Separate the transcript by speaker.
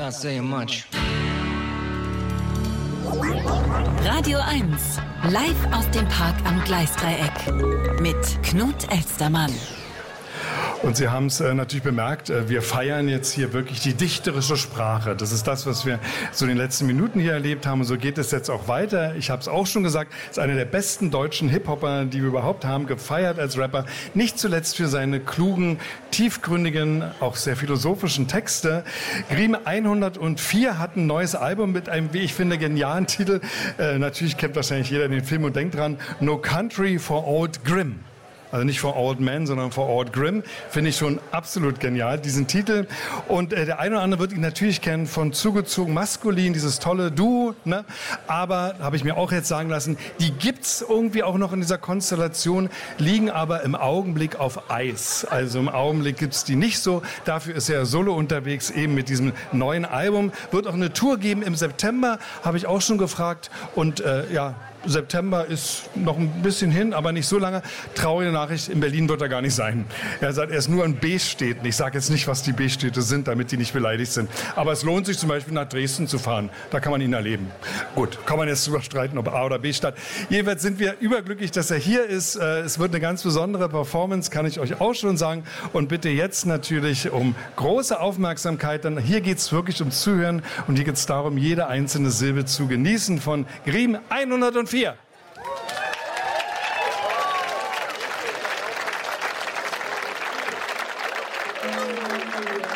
Speaker 1: Not saying much.
Speaker 2: Radio 1, live aus dem Park am Gleisdreieck mit Knut Elstermann.
Speaker 3: Und Sie haben es natürlich bemerkt, wir feiern jetzt hier wirklich die dichterische Sprache. Das ist das, was wir so in den letzten Minuten hier erlebt haben. Und so geht es jetzt auch weiter. Ich habe es auch schon gesagt, ist einer der besten deutschen Hip-Hopper, die wir überhaupt haben, gefeiert als Rapper. Nicht zuletzt für seine klugen, tiefgründigen, auch sehr philosophischen Texte. Grimm 104 hat ein neues Album mit einem, wie ich finde, genialen Titel. Natürlich kennt wahrscheinlich jeder den Film und denkt dran, No Country for Old Grimm. Also nicht for Old Man, sondern for Old Grimm. Finde ich schon absolut genial, diesen Titel. Und der eine oder andere wird ihn natürlich kennen von Zugezogen Maskulin, dieses tolle Duo. Ne? Aber, habe ich mir auch jetzt sagen lassen, die gibt's irgendwie auch noch in dieser Konstellation, liegen aber im Augenblick auf Eis. Also im Augenblick gibt's die nicht so. Dafür ist er solo unterwegs, eben mit diesem neuen Album. Wird auch eine Tour geben im September, habe ich auch schon gefragt. Und September ist noch ein bisschen hin, aber nicht so lange. Traurige Nachricht, in Berlin wird er gar nicht sein. Er sagt, er ist nur an B-Städten. Ich sage jetzt nicht, was die B-Städte sind, damit die nicht beleidigt sind. Aber es lohnt sich zum Beispiel nach Dresden zu fahren. Da kann man ihn erleben. Gut, kann man jetzt drüber streiten, ob A- oder B-Stadt. Jedenfalls sind wir überglücklich, dass er hier ist. Es wird eine ganz besondere Performance, kann ich euch auch schon sagen. Und bitte jetzt natürlich um große Aufmerksamkeit. Denn hier geht es wirklich ums Zuhören. Und hier geht es darum, jede einzelne Silbe zu genießen von Grimm 104.